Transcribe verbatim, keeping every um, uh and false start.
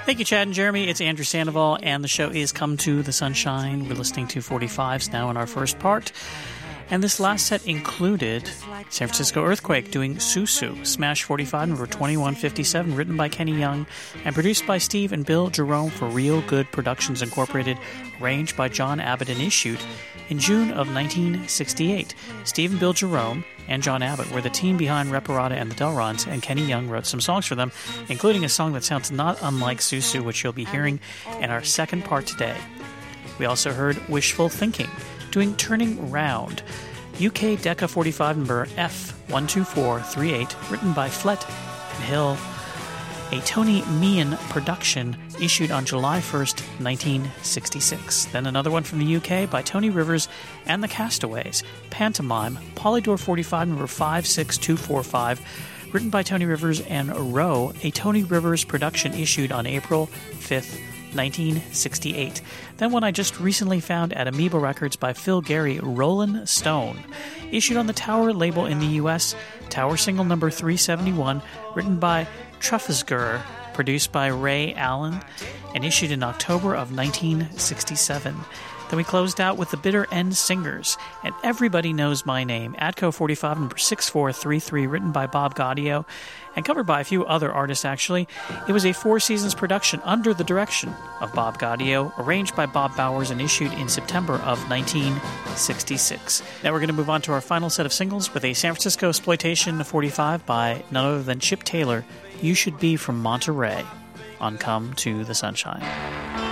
Thank you, Chad and Jeremy. It's Andrew Sandoval, and the show is Come to the Sunshine. We're listening to forty-fives now in our first part. And this last set included San Francisco Earthquake doing Susu, Smash forty-five, number twenty-one fifty-seven, written by Kenny Young and produced by Steve and Bill Jerome for Real Good Productions Incorporated, arranged by John Abbott and issued in June of nineteen sixty-eight. Steve and Bill Jerome and John Abbott were the team behind Reparata and the Delrons, and Kenny Young wrote some songs for them, including a song that sounds not unlike Susu, which you'll be hearing in our second part today. We also heard Wishful Thinking, doing Turning Round, U K Decca forty-five number F one two four three eight, written by Flett and Hill, a Tony Meehan production issued on July first, nineteen sixty-six. Then another one from the U K by Tony Rivers and the Castaways, Pantomime, Polydor forty-five number five six two four five, written by Tony Rivers and Rowe, a Tony Rivers production issued on April fifth, nineteen sixty-eight. Then one I just recently found at Amoeba Records by Phil Gary, Rolling Stone, issued on the Tower label in the U S, Tower single number three seventy-one, written by Truffaut, produced by Ray Allen, and issued in October of nineteen sixty-seven. Then we closed out with the Bitter End Singers and Everybody Knows My Name, Atco forty-five number six four three three, written by Bob Gaudio and covered by a few other artists actually. It was a Four Seasons production under the direction of Bob Gaudio, arranged by Bob Bowers and issued in September of nineteen sixty-six. Now we're going to move on to our final set of singles with a San Francisco exploitation forty-five by none other than Chip Taylor, You Should Be from Monterey, on Come to the Sunshine.